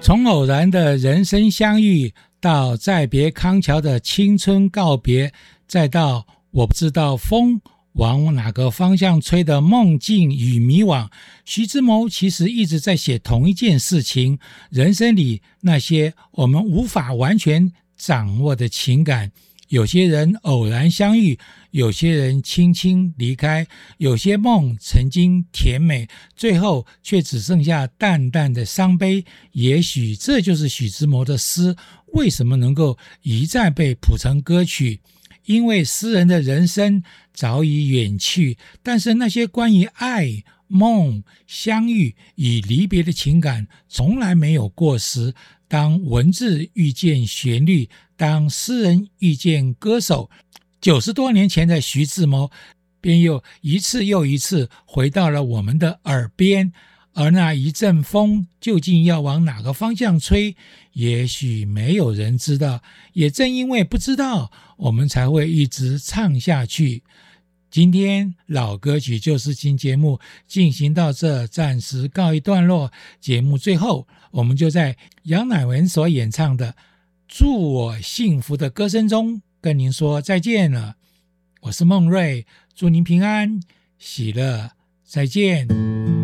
从偶然的人生相遇，到再别康桥的青春告别，再到我不知道风往哪个方向吹的梦境与迷惘，徐志摩其实一直在写同一件事情，人生里那些我们无法完全掌握的情感。有些人偶然相遇，有些人轻轻离开，有些梦曾经甜美，最后却只剩下淡淡的伤悲。也许这就是许志摩的诗为什么能够一再被谱成歌曲，因为诗人的人生早已远去，但是那些关于爱、梦、相遇与离别的情感从来没有过时。当文字遇见旋律，当诗人遇见歌手，90多年前的徐志摩便又一次又一次回到了我们的耳边。而那一阵风究竟要往哪个方向吹，也许没有人知道，也正因为不知道，我们才会一直唱下去。今天老歌曲就是新节目进行到这，暂时告一段落。节目最后，我们就在杨乃文所演唱的《祝我幸福》的歌声中跟您说再见了。我是孟瑞，祝您平安喜乐，再见。